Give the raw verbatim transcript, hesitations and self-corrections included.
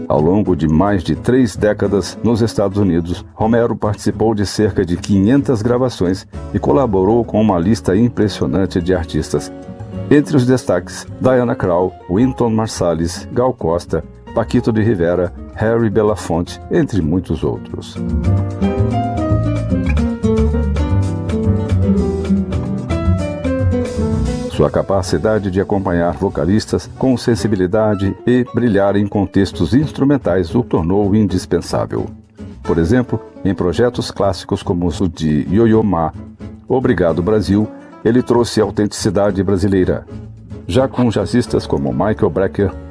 Ao longo de mais de três décadas nos Estados Unidos, Romero participou de cerca de quinhentas gravações e colaborou com uma lista impressionante de artistas. Entre os destaques, Diana Krall, Wynton Marsalis, Gal Costa, Paquito de Rivera, Harry Belafonte, entre muitos outros. Sua capacidade de acompanhar vocalistas com sensibilidade e brilhar em contextos instrumentais o tornou indispensável. Por exemplo, em projetos clássicos como o de Yo-Yo Ma, Obrigado Brasil, ele trouxe a autenticidade brasileira. Já com jazzistas como Michael Brecker,